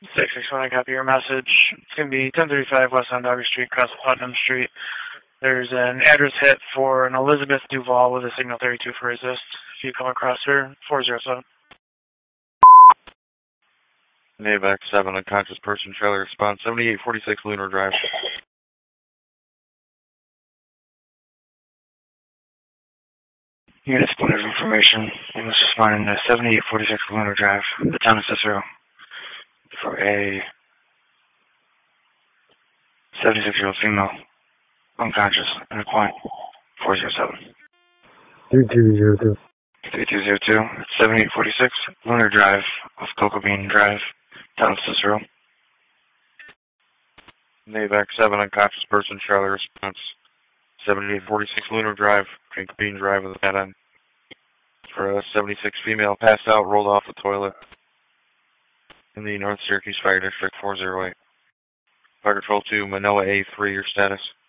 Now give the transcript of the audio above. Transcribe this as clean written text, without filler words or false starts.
661, I copy your message. It's going to be 1035 West Onondaga Street, across Putnam Street. There's an address hit for an Elizabeth Duval with a signal 32 for resist. If you come across her, 407. NAVAC 7, unconscious person, trailer response, 7846 Lunar Drive. Unit splinter information. You must respond in 7846 Lunar Drive, the town of Cicero, for a 76-year-old female, unconscious, in a point, 407. 3202. 3202, 7846 Lunar Drive off Cocoa Bean Drive, town of Cicero. NAVAC 7, unconscious person, trailer response, 7846 Lunar Drive, Cocoa Bean Drive with a bad end. For a 76 female, passed out, rolled off the toilet in the North Syracuse Fire District, 408. Fire Control 2, Manoa A3, your status.